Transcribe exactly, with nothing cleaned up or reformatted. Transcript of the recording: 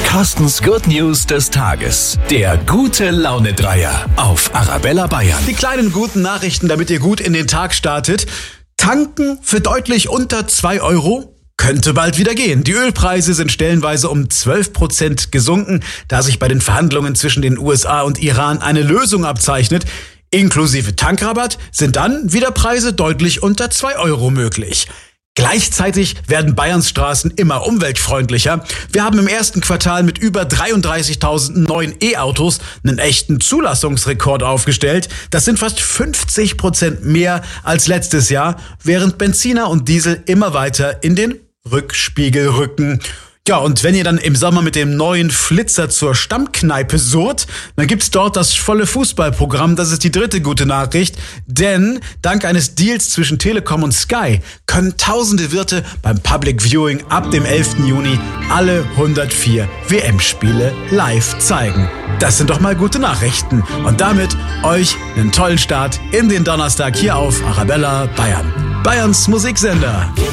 Carstens Good News des Tages. Der gute Laune-Dreier auf Arabella Bayern. Die kleinen guten Nachrichten, damit ihr gut in den Tag startet. Tanken für deutlich unter zwei Euro? Könnte bald wieder gehen. Die Ölpreise sind stellenweise um zwölf Prozent gesunken, da sich bei den Verhandlungen zwischen den U S A und Iran eine Lösung abzeichnet. Inklusive Tankrabatt sind dann wieder Preise deutlich unter zwei Euro möglich. Gleichzeitig werden Bayerns Straßen immer umweltfreundlicher. Wir haben im ersten Quartal mit über dreiunddreißigtausend neuen E-Autos einen echten Zulassungsrekord aufgestellt. Das sind fast fünfzig Prozent mehr als letztes Jahr, während Benziner und Diesel immer weiter in den Rückspiegel rücken. Ja, und wenn ihr dann im Sommer mit dem neuen Flitzer zur Stammkneipe surrt, dann gibt's dort das volle Fußballprogramm. Das ist die dritte gute Nachricht, denn dank eines Deals zwischen Telekom und Sky können tausende Wirte beim Public Viewing ab dem elften Juni alle hundertvier W M-Spiele live zeigen. Das sind doch mal gute Nachrichten. Und damit euch einen tollen Start in den Donnerstag hier auf Arabella Bayern. Bayerns Musiksender.